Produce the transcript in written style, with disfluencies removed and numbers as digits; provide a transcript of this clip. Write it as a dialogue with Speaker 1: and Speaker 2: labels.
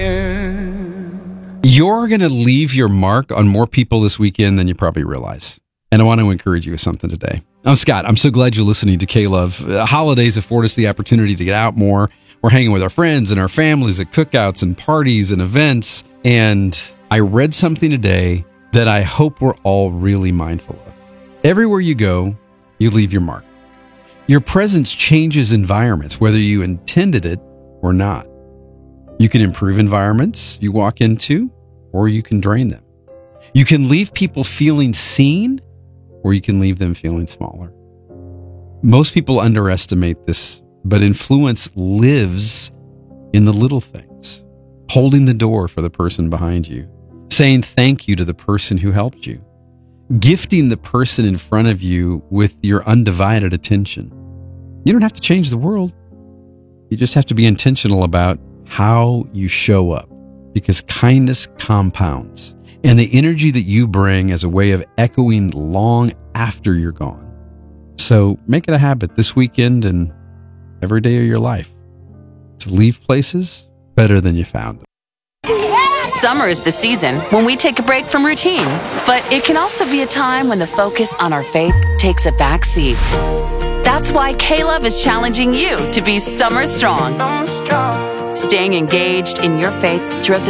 Speaker 1: You're going to leave your mark on more people this weekend than you probably realize. And I want to encourage you with something today. I'm Scott. I'm so glad you're listening to K-Love. Holidays afford us the opportunity to get out more. We're hanging with our friends and our families at cookouts and parties and events. And I read something today that I hope we're all really mindful of. Everywhere you go, you leave your mark. Your presence changes environments, whether you intended it or not. You can improve environments you walk into, or you can drain them. You can leave people feeling seen, or you can leave them feeling smaller. Most people underestimate this, but influence lives in the little things. Holding the door for the person behind you, saying thank you to the person who helped you, gifting the person in front of you with your undivided attention. You don't have to change the world. You just have to be intentional about how you show up, because kindness compounds, and the energy that you bring as a way of echoing long after you're gone. So make it a habit this weekend and every day of your life to leave places better than you found them.
Speaker 2: Summer is the season when we take a break from routine, but it can also be a time when the focus on our faith takes a back seat. That's why K-Love is challenging you to be summer strong. Staying engaged in your faith throughout the